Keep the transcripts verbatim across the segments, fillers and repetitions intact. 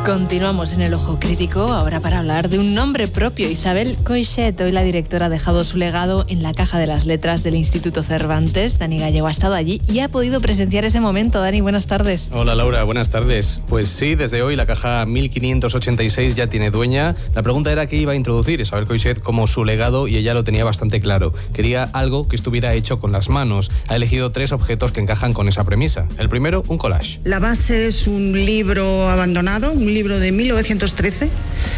Continuamos en el Ojo Crítico, ahora para hablar de un nombre propio. Isabel Coixet, hoy la directora, ha dejado su legado en la Caja de las Letras del Instituto Cervantes. Dani Gallego ha estado allí y ha podido presenciar ese momento. Dani, buenas tardes. Hola Laura, buenas tardes. Pues sí, desde hoy la Caja mil quinientos ochenta y seis ya tiene dueña. La pregunta era qué iba a introducir Isabel Coixet como su legado y ella lo tenía bastante claro. Quería algo que estuviera hecho con las manos. Ha elegido tres objetos que encajan con esa premisa. El primero, un collage. La base es un libro abandonado, un libro de mil novecientos trece.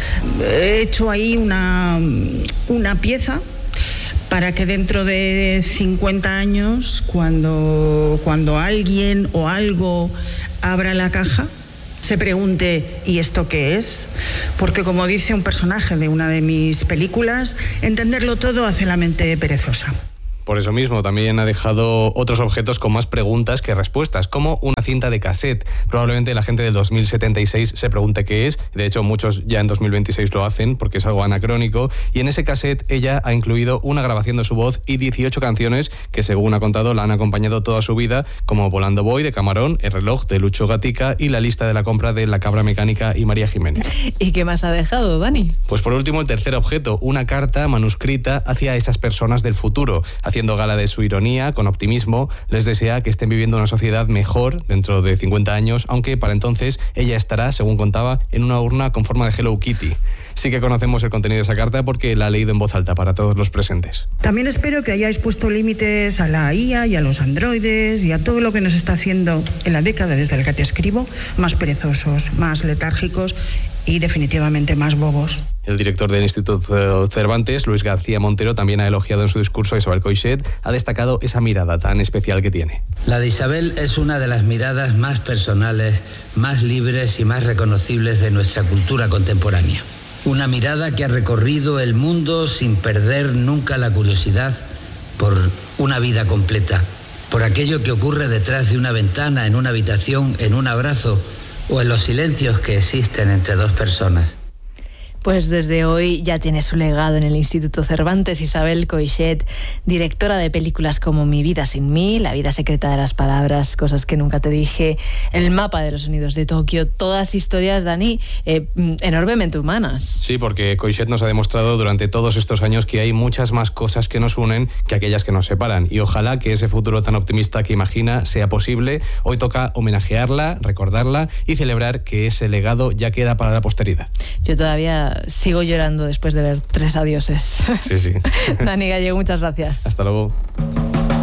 He hecho ahí una, una pieza para que dentro de cincuenta años, cuando, cuando alguien o algo abra la caja, se pregunte ¿y esto qué es? Porque, como dice un personaje de una de mis películas, entenderlo todo hace la mente perezosa. Por eso mismo, también ha dejado otros objetos con más preguntas que respuestas, como una cinta de cassette. Probablemente la gente del dos mil setenta y seis se pregunte qué es. De hecho, muchos ya en dos mil veintiséis lo hacen porque es algo anacrónico. Y en ese cassette ella ha incluido una grabación de su voz y dieciocho canciones que, según ha contado, la han acompañado toda su vida, como Volando Voy, de Camarón, El reloj, de Lucho Gatica, y La lista de la compra, de La cabra mecánica y María Jiménez. ¿Y qué más ha dejado, Dani? Pues por último, el tercer objeto, una carta manuscrita hacia esas personas del futuro. Haciendo gala de su ironía, con optimismo, les desea que estén viviendo una sociedad mejor dentro de cincuenta años, aunque para entonces ella estará, según contaba, en una urna con forma de Hello Kitty. Sí que conocemos el contenido de esa carta porque la ha leído en voz alta para todos los presentes. También espero que hayáis puesto límites a la I A y a los androides y a todo lo que nos está haciendo en la década desde la que te escribo, más perezosos, más letárgicos y definitivamente más bobos. El director del Instituto Cervantes, Luis García Montero, también ha elogiado en su discurso a Isabel Coixet. Ha destacado esa mirada tan especial que tiene. La de Isabel es una de las miradas más personales, más libres y más reconocibles de nuestra cultura contemporánea. Una mirada que ha recorrido el mundo sin perder nunca la curiosidad por una vida completa, por aquello que ocurre detrás de una ventana, en una habitación, en un abrazo o en los silencios que existen entre dos personas. Pues desde hoy ya tiene su legado en el Instituto Cervantes. Isabel Coixet, directora de películas como Mi vida sin mí, La vida secreta de las palabras, Cosas que nunca te dije, El mapa de los sonidos de Tokio, todas historias, Dani, eh, enormemente humanas. Sí, porque Coixet nos ha demostrado durante todos estos años que hay muchas más cosas que nos unen que aquellas que nos separan, y ojalá que ese futuro tan optimista que imagina sea posible. Hoy toca homenajearla, recordarla y celebrar que ese legado ya queda para la posteridad. Yo todavía sigo llorando después de ver tres adioses. Sí, sí. Dani Gallego, muchas gracias. Hasta luego.